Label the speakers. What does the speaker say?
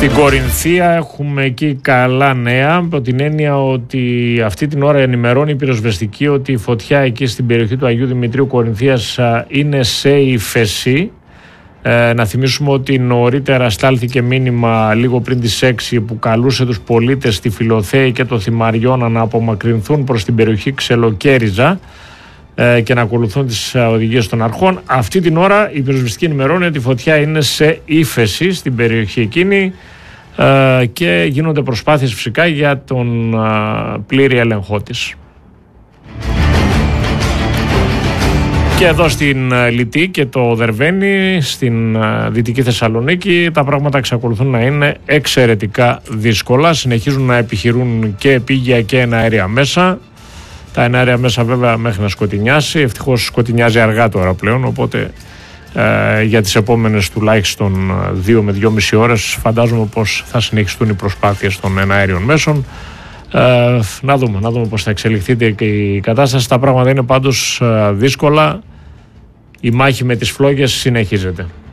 Speaker 1: Στην Κορινθία έχουμε εκεί καλά νέα, από την έννοια ότι αυτή την ώρα ενημερώνει η πυροσβεστική ότι η φωτιά εκεί στην περιοχή του Αγίου Δημητρίου Κορινθίας είναι σε ύφεση. Να θυμίσουμε ότι νωρίτερα στάλθηκε μήνυμα λίγο πριν τις 6 που καλούσε τους πολίτες στη Φιλοθέη και το Θυμαριώνα να απομακρυνθούν προς την περιοχή Ξελοκέριζα και να ακολουθούν τις οδηγίες των αρχών. Αυτή την ώρα η πυροσβεστική ενημερώνει ότι η φωτιά είναι σε ύφεση στην περιοχή εκείνη και γίνονται προσπάθειες φυσικά για τον πλήρη έλεγχό της. Και εδώ στην Λυτή και το Δερβαίνη, στην Δυτική Θεσσαλονίκη, τα πράγματα εξακολουθούν να είναι εξαιρετικά δύσκολα. Συνεχίζουν να επιχειρούν και επίγεια και εναέρια μέσα. Τα εναέρια μέσα βέβαια μέχρι να σκοτεινιάσει. Ευτυχώς σκοτεινιάζει αργά τώρα πλέον, οπότε για τις επόμενες τουλάχιστον 2 με 2,5 ώρες φαντάζομαι πως θα συνεχιστούν οι προσπάθειες των εναέριων μέσων. Να δούμε πώς θα εξελιχθεί και η κατάσταση. Τα πράγματα είναι πάντως δύσκολα. Η μάχη με τις φλόγες συνεχίζεται.